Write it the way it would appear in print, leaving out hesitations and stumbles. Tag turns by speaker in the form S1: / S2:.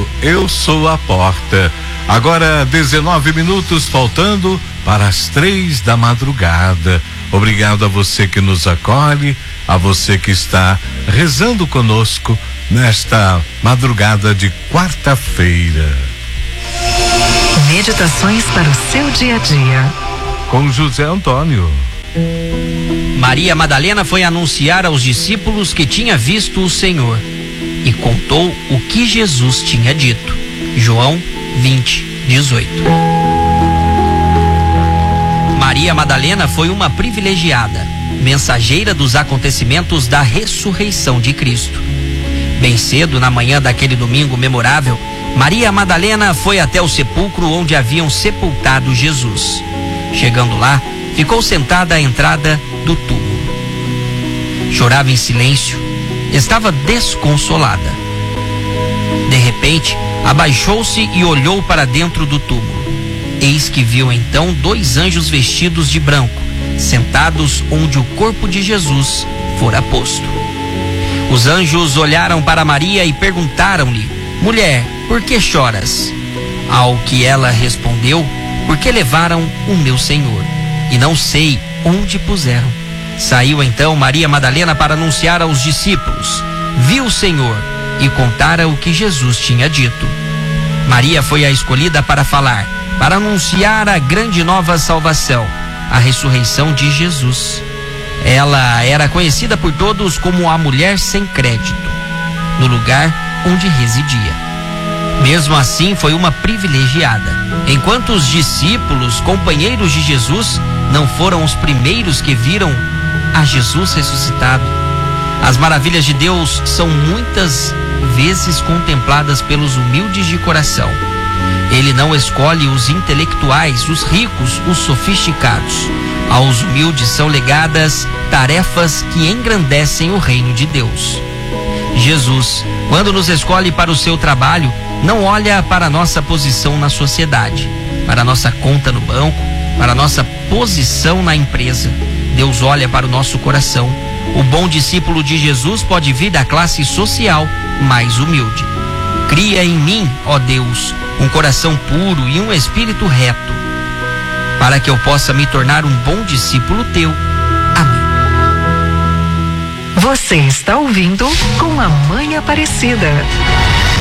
S1: Eu Sou a Porta. Agora 19 minutos faltando para as 3 da madrugada. Obrigado a você que nos acolhe, a você que está rezando conosco nesta madrugada de quarta-feira.
S2: Meditações para o seu dia a dia.
S1: Com José Antônio.
S3: Maria Madalena foi anunciar aos discípulos que tinha visto o Senhor e contou o que Jesus tinha dito. João 20:18. Maria Madalena foi uma privilegiada, mensageira dos acontecimentos da ressurreição de Cristo. Bem cedo, na manhã daquele domingo memorável, Maria Madalena foi até o sepulcro onde haviam sepultado Jesus. Chegando lá, ficou sentada à entrada do túmulo. Chorava em silêncio, estava desconsolada. De repente, abaixou-se e olhou para dentro do túmulo. Eis que viu então 2 anjos vestidos de branco, sentados onde o corpo de Jesus fora posto. Os anjos olharam para Maria e perguntaram-lhe: mulher, por que choras? Ao que ela respondeu: porque levaram o meu Senhor, e não sei onde puseram. Saiu então Maria Madalena para anunciar aos discípulos. Viu o Senhor e contara o que Jesus tinha dito. Maria foi a escolhida para falar, para anunciar a grande nova salvação, a ressurreição de Jesus. Ela era conhecida por todos como a mulher sem crédito, no lugar onde residia. Mesmo assim, foi uma privilegiada. Enquanto os discípulos, companheiros de Jesus, não foram os primeiros que viram a Jesus ressuscitado. As maravilhas de Deus são muitas vezes contempladas pelos humildes de coração. Ele não escolhe os intelectuais, os ricos, os sofisticados. Aos humildes são legadas tarefas que engrandecem o reino de Deus. Jesus, quando nos escolhe para o seu trabalho, não olha para a nossa posição na sociedade, para a nossa conta no banco, para a nossa posição na empresa. Deus olha para o nosso coração. O bom discípulo de Jesus pode vir da classe social mais humilde. Cria em mim, ó Deus, um coração puro e um espírito reto, para que eu possa me tornar um bom discípulo teu. Amém.
S2: Você está ouvindo Com a Mãe Aparecida.